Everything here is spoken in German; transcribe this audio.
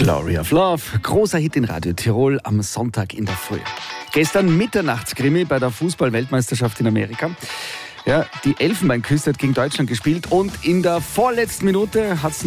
Glory of Love, großer Hit in Radio Tirol am Sonntag in der Früh. Gestern Mitternachtskrimi bei der Fußball-Weltmeisterschaft in Amerika. Ja, die Elfenbeinküste hat gegen Deutschland gespielt und in der vorletzten Minute hat es